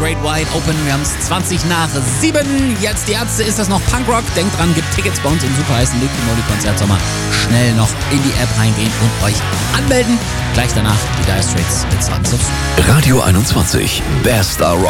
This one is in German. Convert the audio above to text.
Great Wide Open. Wir haben es 7:20. Jetzt die Ärzte, ist das noch Punkrock? Denkt dran, gibt Tickets bei uns im super heißen Liquid Moly Konzert Sommer. Schnell noch in die App reingehen und euch anmelden. Gleich danach die Dire Straits mit Sons of Soul. Radio 21, Best